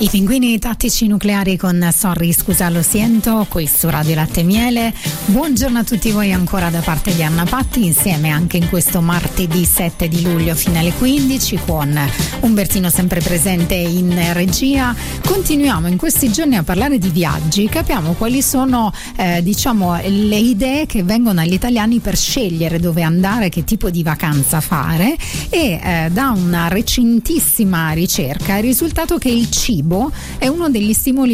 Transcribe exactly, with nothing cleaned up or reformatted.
I pinguini tattici nucleari con Sorry scusa lo siento qui su Radio Latte e Miele. Buongiorno a tutti voi ancora da parte di Anna Patti, insieme anche in questo martedì sette di luglio fino alle quindici con Umbertino sempre presente in regia. Continuiamo in questi giorni a parlare di viaggi, capiamo quali sono eh, diciamo le idee che vengono agli italiani per scegliere dove andare, che tipo di vacanza fare, e eh, da una recentissima ricerca è risultato che il cibo è uno degli stimoli